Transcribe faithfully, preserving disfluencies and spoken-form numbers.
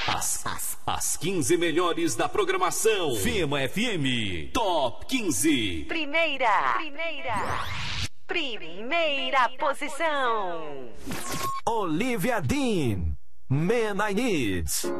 As, as, as quinze melhores da programação. Fema F M Top quinze. Primeira. Primeira. Primeira posição. Olivia Dean, Man I Need.